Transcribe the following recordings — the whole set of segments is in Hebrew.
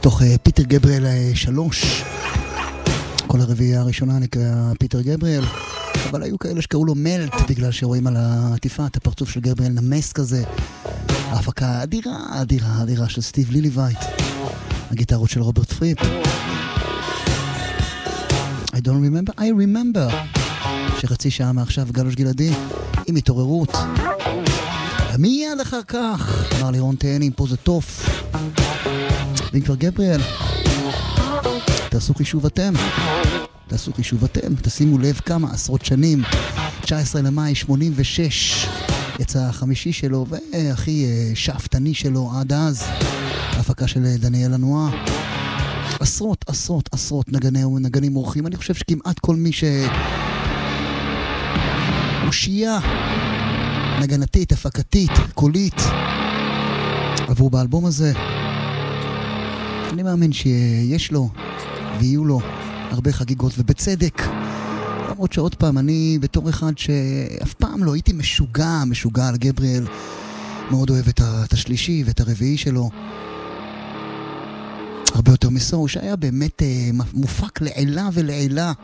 מתוך פיטר גבריאל 3. כל הרביעייה הראשונה נקרא פיטר גבריאל, אבל היו כאלה שקראו לו מלט, בגלל שרואים על העטיפה את הפרצוף של גבריאל נמס כזה. ההפקה אדירה של סטיב ליליווייט, הגיטרות של רוברט פריפ. I don't remember, I remember, שחצי שעה מעכשיו גלוש גלעדי עם התעוררות. ומיד אחר כך אמר לי רון תהני, פה זה טוף. ואם כבר גבריאל, תעשו חישוב אתם, תשימו לב כמה עשרות שנים. 19 למאי 86 יצא החמישי שלו, והכי שאפתני שלו עד אז, ההפקה של דניאל לנועה. עשרות נגנים אורחים. אני חושב שכמעט כל מי אושייה נגנתית, הפקתית, קולית עבור באלבום הזה. אני מאמין שיש לו ויהיו לו הרבה חגיגות, ובצדק. למרות שעוד פעם, אני בתור אחד שאף פעם לא הייתי משוגע על גבריאל, מאוד אוהב את השלישי ואת הרביעי שלו. הרבה יותר מסור, שהיה באמת מופק לעילה ולעילה.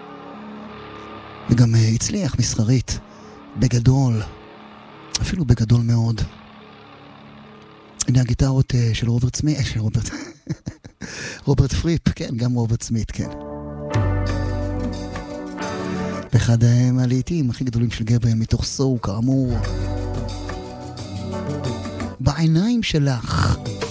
וגם הצליח מסחרית, בגדול, אפילו בגדול מאוד. הנה הגיטרות של רוברט סמית, רוברט פריפ, כן, גם רוברט סמית, כן. אחד מהלהיטים הכי גדולים של גבריאל מתוך סור, כאמור. בעיניים שלך.